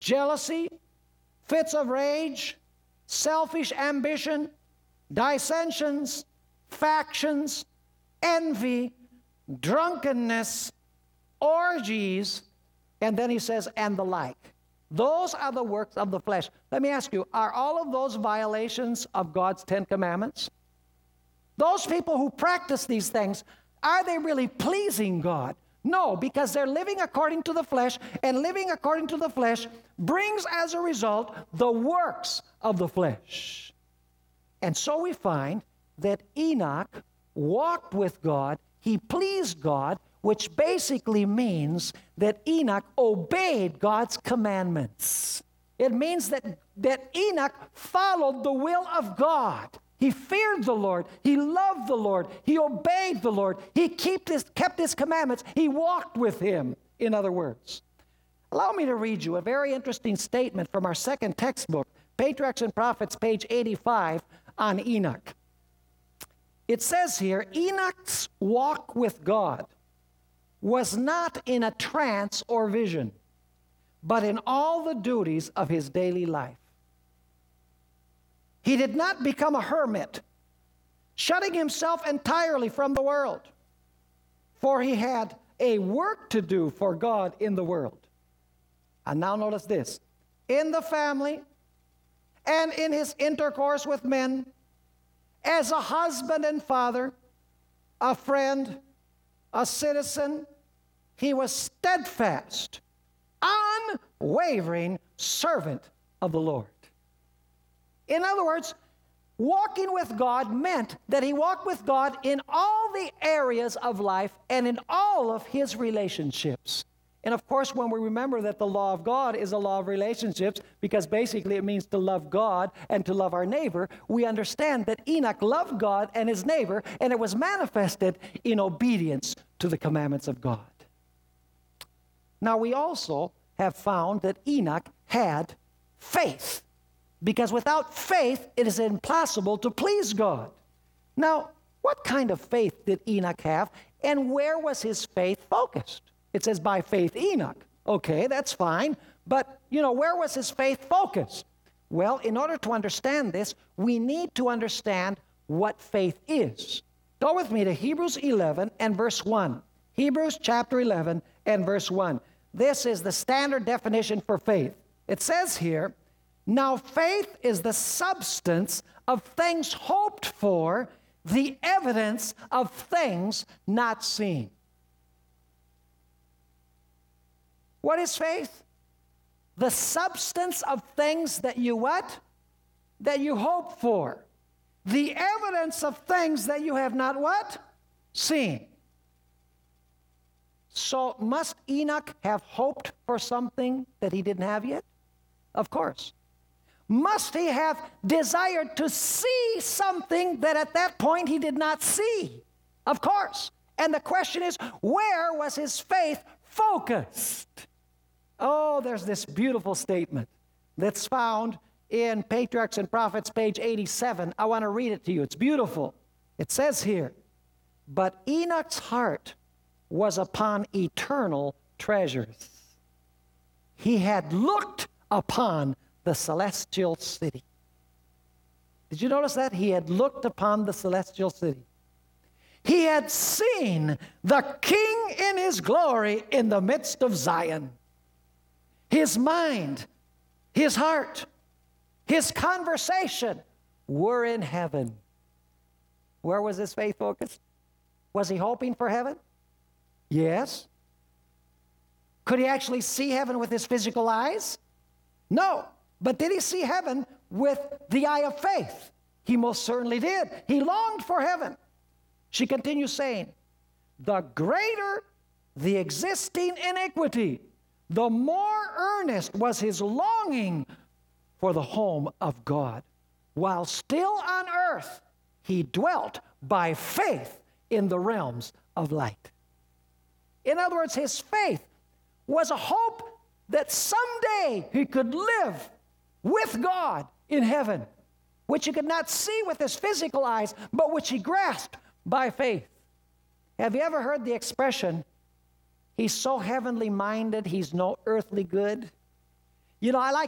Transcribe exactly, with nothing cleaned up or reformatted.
jealousy, fits of rage, selfish ambition, dissensions, factions, envy, drunkenness, orgies, and then he says, and the like. Those are the works of the flesh. Let me ask you, are all of those violations of God's Ten Commandments? Those people who practice these things, are they really pleasing God? No, because they're living according to the flesh, and living according to the flesh brings as a result the works of the flesh. And so we find that Enoch walked with God, he pleased God, which basically means that Enoch obeyed God's commandments. It means that, that Enoch followed the will of God. He feared the Lord. He loved the Lord. He obeyed the Lord. He kept his, kept his commandments. He walked with him, in other words. Allow me to read you a very interesting statement from our second textbook, Patriarchs and Prophets, page eighty-five, on Enoch. It says here, Enoch's walk with God was not in a trance or vision, but in all the duties of his daily life. He did not become a hermit, shutting himself entirely from the world, for he had a work to do for God in the world. And now notice this. In the family and in his intercourse with men, as a husband and father, a friend, a citizen, he was steadfast, unwavering servant of the Lord. In other words, walking with God meant that he walked with God in all the areas of life and in all of his relationships. And of course, when we remember that the law of God is a law of relationships, because basically it means to love God and to love our neighbor, we understand that Enoch loved God and his neighbor, and it was manifested in obedience to the commandments of God. Now, we also have found that Enoch had faith, because without faith, it is impossible to please God. Now, what kind of faith did Enoch have, and where was his faith focused? It says, by faith Enoch. Okay, that's fine. But, you know, where was his faith focused? Well, in order to understand this, we need to understand what faith is. Go with me to Hebrews eleven and verse one. Hebrews chapter eleven and verse one. This is the standard definition for faith. It says here, now faith is the substance of things hoped for, the evidence of things not seen. What is faith? The substance of things that you what? That you hope for. The evidence of things that you have not what? Seen. So must Enoch have hoped for something that he didn't have yet? Of course. Must he have desired to see something that at that point he did not see? Of course. And the question is, where was his faith focused? Oh, there's this beautiful statement that's found in Patriarchs and Prophets, page eighty-seven. I want to read it to you. It's beautiful. It says here, but Enoch's heart was upon eternal treasures. He had looked upon the celestial city. Did you notice that? He had looked upon the celestial city. He had seen the King in his glory in the midst of Zion. His mind, his heart, his conversation were in heaven. Where was his faith focused? Was he hoping for heaven? Yes. Could he actually see heaven with his physical eyes? No. But did he see heaven with the eye of faith? He most certainly did. He longed for heaven. She continues saying, the greater the existing iniquity, the more earnest was his longing for the home of God. While still on earth, he dwelt by faith in the realms of light. In other words, his faith was a hope that someday he could live with God in heaven, which he could not see with his physical eyes, but which he grasped by faith. Have you ever heard the expression, he's so heavenly minded, he's no earthly good? You know, I like